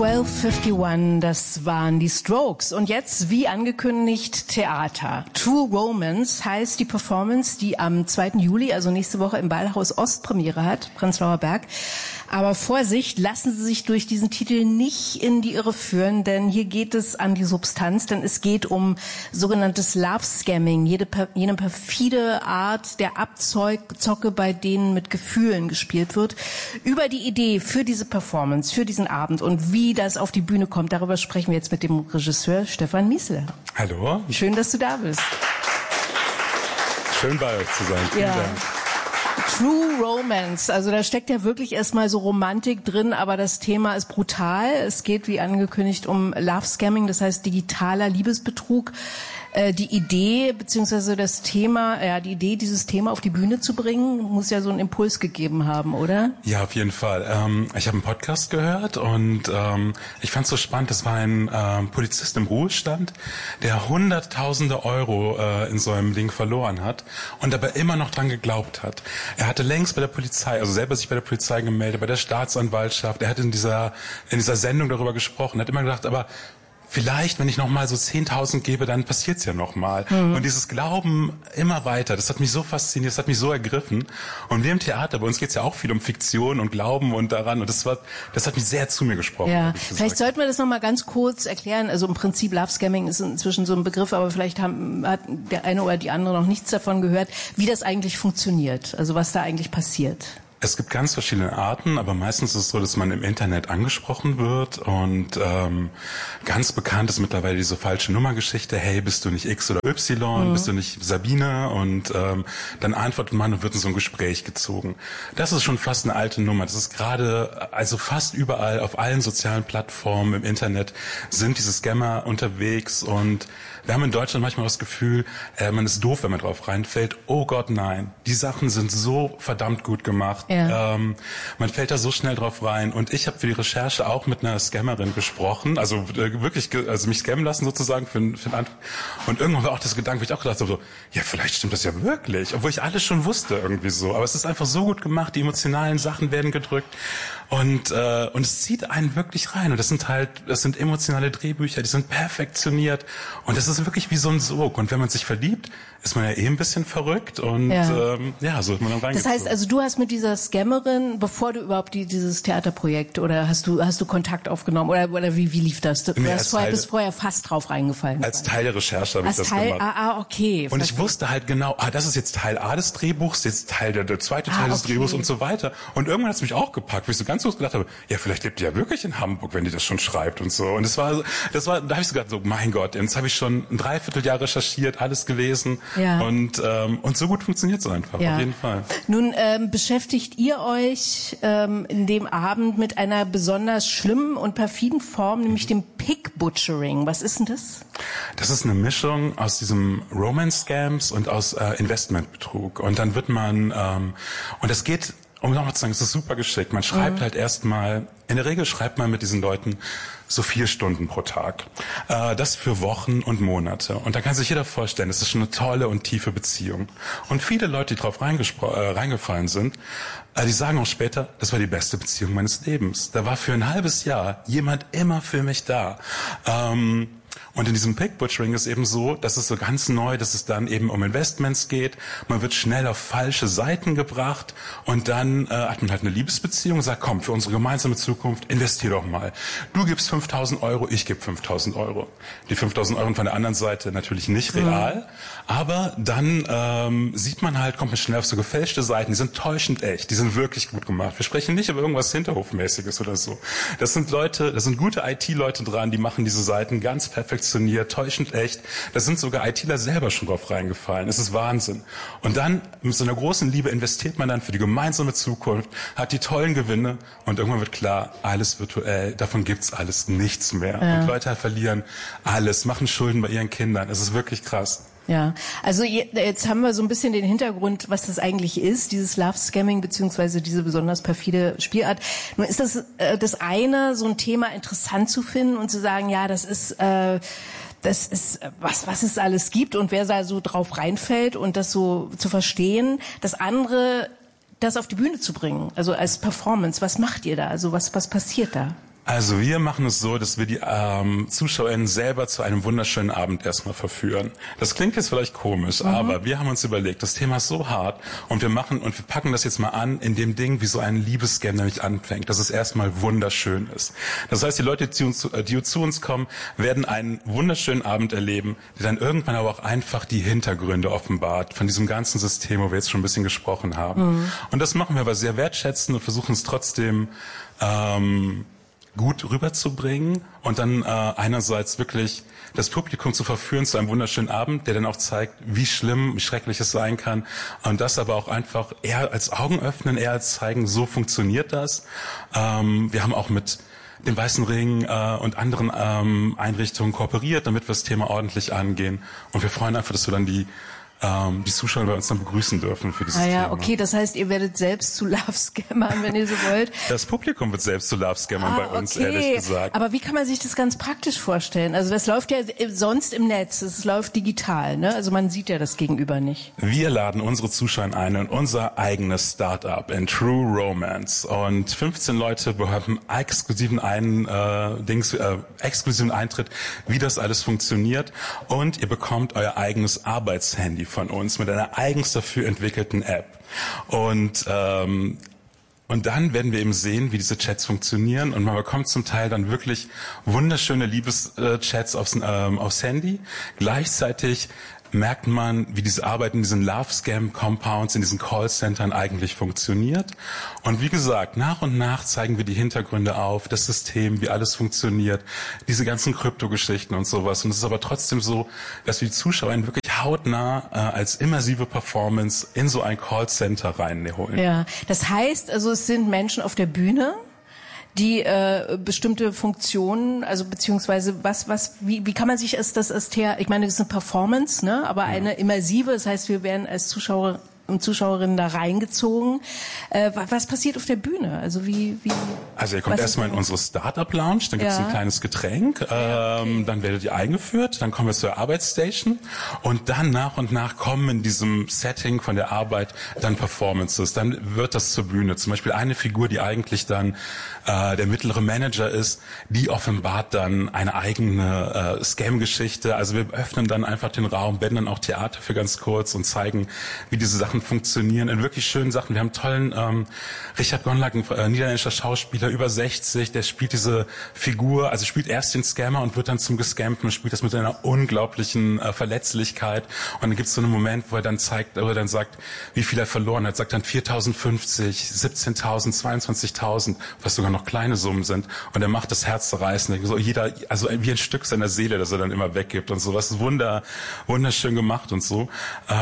1251, das waren die Strokes. Und jetzt, wie angekündigt, Theater. True Romance heißt die Performance, die am 2. Juli, also nächste Woche im Ballhaus Ost Premiere hat, Prenzlauer Berg. Aber Vorsicht, lassen Sie sich durch diesen Titel nicht in die Irre führen, denn hier geht es an die Substanz, denn es geht um sogenanntes Love-Scamming, jene perfide Art der Abzocke, bei denen mit Gefühlen gespielt wird. Über die Idee für diese Performance, für diesen Abend und wie das auf die Bühne kommt, darüber sprechen wir jetzt mit dem Regisseur Stefan Miesler. Hallo. Schön, dass du da bist. Schön bei euch zu sein. Vielen Dank. True Romance, also da steckt ja wirklich erstmal so Romantik drin, aber das Thema ist brutal. Es geht, wie angekündigt, um Love Scamming, das heißt digitaler Liebesbetrug. Die Idee beziehungsweise das Thema, die Idee, dieses Thema auf die Bühne zu bringen, muss ja so einen Impuls gegeben haben, oder? Ja, auf jeden Fall. Ich habe einen Podcast gehört und ich fand es so spannend. Das war ein Polizist im Ruhestand, der Hunderttausende Euro in so einem Ding verloren hat und dabei immer noch dran geglaubt hat. Er hatte längst bei der Polizei, also selber sich bei der Polizei gemeldet, bei der Staatsanwaltschaft. Er hat in dieser Sendung darüber gesprochen, hat immer gedacht, aber vielleicht, wenn ich nochmal so 10.000 gebe, dann passiert's ja nochmal. Und dieses Glauben immer weiter, das hat mich so fasziniert, das hat mich so ergriffen. Und wir im Theater, bei uns geht's ja auch viel um Fiktion und Glauben und daran. Und das hat mich sehr zu mir gesprochen. Ja, vielleicht sollten wir das nochmal ganz kurz erklären. Also im Prinzip Love Scamming ist inzwischen so ein Begriff, aber vielleicht hat der eine oder die andere noch nichts davon gehört, wie das eigentlich funktioniert. Also was da eigentlich passiert. Es gibt ganz verschiedene Arten, aber meistens ist es so, dass man im Internet angesprochen wird und ganz bekannt ist mittlerweile diese falsche Nummergeschichte, hey, bist du nicht X oder Y, bist du nicht Sabine und dann antwortet man und wird in so ein Gespräch gezogen. Das ist schon fast eine alte Nummer. Das ist gerade, also fast überall auf allen sozialen Plattformen im Internet sind diese Scammer unterwegs und wir haben in Deutschland manchmal das Gefühl, man ist doof, wenn man drauf reinfällt. Oh Gott, nein. Die Sachen sind so verdammt gut gemacht. Ja. Man fällt da so schnell drauf rein. Und ich habe für die Recherche auch mit einer Scammerin gesprochen. Also wirklich, also mich scammen lassen sozusagen für einen Anfang. Und irgendwann war auch das Gedanke, wo ich auch gedacht habe, so, ja, vielleicht stimmt das ja wirklich. Obwohl ich alles schon wusste irgendwie so. Aber es ist einfach so gut gemacht. Die emotionalen Sachen werden gedrückt. Und es zieht einen wirklich rein. Und das sind emotionale Drehbücher, die sind perfektioniert. Und das ist wirklich wie so ein Sog. Und wenn man sich verliebt, ist man ja ein bisschen verrückt. Und so ist man dann reingezogen. Das heißt also, du hast mit dieser Scammerin, bevor du überhaupt dieses Theaterprojekt, oder hast du Kontakt aufgenommen? Oder wie lief das? Du bist vorher fast drauf reingefallen. Als Teil der Recherche habe ich das gemacht. Okay. Und ich wusste halt genau, das ist jetzt Teil A des Drehbuchs, jetzt Teil der zweite Teil des Drehbuchs und so weiter. Und irgendwann hat es mich auch gepackt, wo ich so ganz kurz gedacht habe, ja, vielleicht lebt die ja wirklich in Hamburg, wenn die das schon schreibt und so. Und da habe ich so gedacht, so, mein Gott, jetzt habe ich schon ein Dreivierteljahr recherchiert, alles gelesen. Ja. Und so gut funktioniert es einfach, auf jeden Fall. Nun beschäftigt ihr euch in dem Abend mit einer besonders schlimmen und perfiden Form, nämlich dem Pig Butchering. Was ist denn das? Das ist eine Mischung aus diesem Romance-Scams und aus Investmentbetrug. Und dann wird man, und es geht, um nochmal zu sagen, es ist super geschickt. Man schreibt halt erstmal, in der Regel schreibt man mit diesen Leuten so 4 Stunden pro Tag. Das für Wochen und Monate. Und da kann sich jeder vorstellen, das ist schon eine tolle und tiefe Beziehung. Und viele Leute, die drauf reingefallen sind, die sagen auch später, das war die beste Beziehung meines Lebens. Da war für ein halbes Jahr jemand immer für mich da. Und in diesem Pig Butchering ist eben so, das ist so ganz neu, dass es dann eben um Investments geht. Man wird schnell auf falsche Seiten gebracht und dann hat man halt eine Liebesbeziehung und sagt, komm, für unsere gemeinsame Zukunft investier doch mal. Du gibst 5.000 Euro, ich gebe 5.000 Euro. Die 5.000 Euro von der anderen Seite natürlich nicht real, aber dann sieht man halt, kommt man schnell auf so gefälschte Seiten, die sind täuschend echt, die sind wirklich gut gemacht. Wir sprechen nicht über irgendwas Hinterhofmäßiges oder so. Das sind gute IT-Leute dran, die machen diese Seiten ganz perfektioniert, täuschend echt. Da sind sogar ITler selber schon drauf reingefallen. Es ist Wahnsinn. Und dann mit so einer großen Liebe investiert man dann für die gemeinsame Zukunft, hat die tollen Gewinne und irgendwann wird klar, alles virtuell, davon gibt's alles nichts mehr. Ja. Und Leute verlieren alles, machen Schulden bei ihren Kindern. Es ist wirklich krass. Ja, also jetzt haben wir so ein bisschen den Hintergrund, was das eigentlich ist, dieses Love-Scamming beziehungsweise diese besonders perfide Spielart. Nun ist das eine, so ein Thema interessant zu finden und zu sagen, ja, das ist was es alles gibt und wer da so drauf reinfällt und das so zu verstehen. Das andere, das auf die Bühne zu bringen, also als Performance. Was macht ihr da? Also was passiert da? Also wir machen es so, dass wir die ZuschauerInnen selber zu einem wunderschönen Abend erstmal verführen. Das klingt jetzt vielleicht komisch, aber wir haben uns überlegt, das Thema ist so hart und wir packen das jetzt mal an in dem Ding, wie so ein Liebescam nämlich anfängt, dass es erstmal wunderschön ist. Das heißt, die Leute, die zu uns kommen, werden einen wunderschönen Abend erleben, der dann irgendwann aber auch einfach die Hintergründe offenbart von diesem ganzen System, wo wir jetzt schon ein bisschen gesprochen haben. Und das machen wir aber sehr wertschätzend und versuchen es trotzdem gut rüberzubringen und dann einerseits wirklich das Publikum zu verführen zu einem wunderschönen Abend, der dann auch zeigt, wie schlimm, wie schrecklich es sein kann und das aber auch einfach eher als Augen öffnen, eher als zeigen, so funktioniert das. Wir haben auch mit dem Weißen Ring und anderen Einrichtungen kooperiert, damit wir das Thema ordentlich angehen und wir freuen einfach, dass wir dann die Zuschauer bei uns dann begrüßen dürfen für dieses Thema. Okay, das heißt, ihr werdet selbst zu Love-Scammern, wenn ihr so wollt. Das Publikum wird selbst zu Love-Scammern bei uns, ehrlich gesagt. Aber wie kann man sich das ganz praktisch vorstellen? Also das läuft ja sonst im Netz, es läuft digital, ne? Also man sieht ja das Gegenüber nicht. Wir laden unsere Zuschauer ein in unser eigenes Startup in True Romance und 15 Leute bekommen exklusiven Eintritt, wie das alles funktioniert und ihr bekommt euer eigenes Arbeitshandy von uns mit einer eigens dafür entwickelten App. Und dann werden wir eben sehen, wie diese Chats funktionieren und man bekommt zum Teil dann wirklich wunderschöne Liebeschats aufs Handy. Gleichzeitig merkt man, wie diese Arbeit in diesen Love-Scam-Compounds, in diesen Callcentern eigentlich funktioniert. Und wie gesagt, nach und nach zeigen wir die Hintergründe auf, das System, wie alles funktioniert, diese ganzen Kryptogeschichten und sowas. Und es ist aber trotzdem so, dass wir die Zuschauer wirklich hautnah als immersive Performance in so ein Callcenter reinholen. Ja, das heißt, also es sind Menschen auf der Bühne, die bestimmte Funktionen, also beziehungsweise wie kann man sich das als ich meine, das ist eine Performance, ne, aber eine immersive, das heißt, wir werden als Zuschauer und Zuschauerinnen da reingezogen. Was passiert auf der Bühne? Also Also ihr kommt erstmal in unsere Startup-Lounge, dann gibt's ein kleines Getränk, dann werdet ihr eingeführt, dann kommen wir zur Arbeitsstation und dann nach und nach kommen in diesem Setting von der Arbeit dann Performances, dann wird das zur Bühne. Zum Beispiel eine Figur, die eigentlich dann der mittlere Manager ist, die offenbart dann eine eigene Scam-Geschichte. Also wir öffnen dann einfach den Raum, werden dann auch Theater für ganz kurz und zeigen, wie diese Sachen funktionieren in wirklich schönen Sachen. Wir haben einen tollen Richard Gonlack, ein niederländischer Schauspieler, über 60, der spielt diese Figur, also spielt erst den Scammer und wird dann zum Gescammten und spielt das mit einer unglaublichen Verletzlichkeit. Und dann gibt es so einen Moment, wo er dann sagt, wie viel er verloren hat. Sagt dann 4.050, 17.000, 22.000, was sogar noch kleine Summen sind. Und er macht das Herz zerreißen. So also wie ein Stück seiner Seele, das er dann immer weggibt und so. Das ist wunderschön gemacht und so.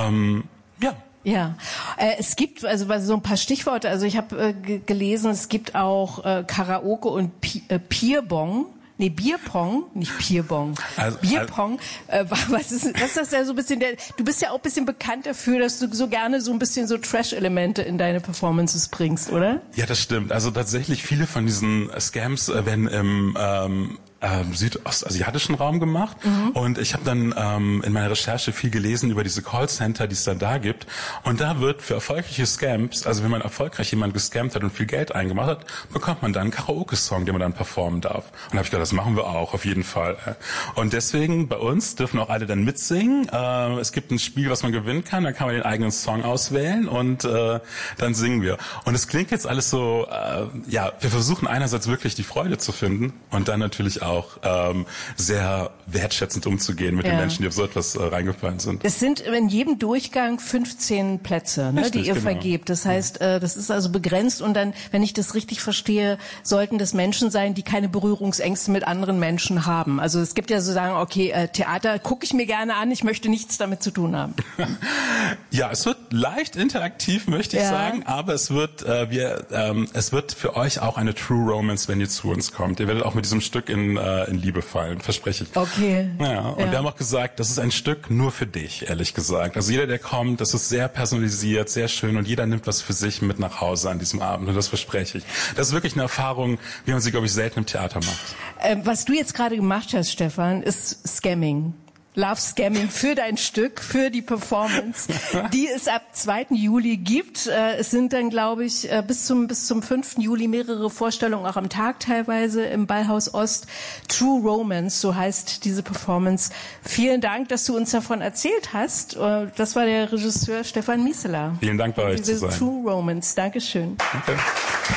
Ja, es gibt also so ein paar Stichworte. Also ich habe gelesen, es gibt auch Karaoke und Bierpong. Nee, Bierpong, nicht Bierbong. Bierpong. Was ist das ja so ein bisschen? Du bist ja auch ein bisschen bekannt dafür, dass du so gerne so ein bisschen so Trash-Elemente in deine Performances bringst, oder? Ja, das stimmt. Also tatsächlich viele von diesen Scams werden im südostasiatischen Raum gemacht und ich habe dann in meiner Recherche viel gelesen über diese Callcenter, die es dann da gibt und da wird für erfolgreiche Scams, also wenn man erfolgreich jemanden gescammt hat und viel Geld eingemacht hat, bekommt man dann einen Karaoke-Song, den man dann performen darf. Und da habe ich gedacht, das machen wir auch, auf jeden Fall. Und deswegen bei uns dürfen auch alle dann mitsingen. Es gibt ein Spiel, was man gewinnen kann, da kann man den eigenen Song auswählen und dann singen wir. Und es klingt jetzt alles so, wir versuchen einerseits wirklich die Freude zu finden und dann natürlich auch sehr wertschätzend umzugehen mit den Menschen, die auf so etwas reingefallen sind. Es sind in jedem Durchgang 15 Plätze, ne, die ihr vergebt. Das heißt, das ist also begrenzt und dann, wenn ich das richtig verstehe, sollten das Menschen sein, die keine Berührungsängste mit anderen Menschen haben. Also es gibt ja so sagen, okay, Theater gucke ich mir gerne an, ich möchte nichts damit zu tun haben. Ja, es wird leicht interaktiv, möchte ich sagen, aber es wird für euch auch eine True Romance, wenn ihr zu uns kommt. Ihr werdet auch mit diesem Stück in Liebe fallen, verspreche ich. Okay. Ja, und wir haben auch gesagt, das ist ein Stück nur für dich, ehrlich gesagt. Also jeder, der kommt, das ist sehr personalisiert, sehr schön und jeder nimmt was für sich mit nach Hause an diesem Abend und das verspreche ich. Das ist wirklich eine Erfahrung, wie man sie, glaube ich, selten im Theater macht. Was du jetzt gerade gemacht hast, Stefan, ist Scamming. Love Scamming für dein Stück, für die Performance, die es ab 2. Juli gibt. Es sind dann, glaube ich, bis zum 5. Juli mehrere Vorstellungen, auch am Tag teilweise im Ballhaus Ost. True Romance, so heißt diese Performance. Vielen Dank, dass du uns davon erzählt hast. Das war der Regisseur Stefan Mieseler. Vielen Dank, bei euch zu sein. True Romance. Dankeschön. Danke.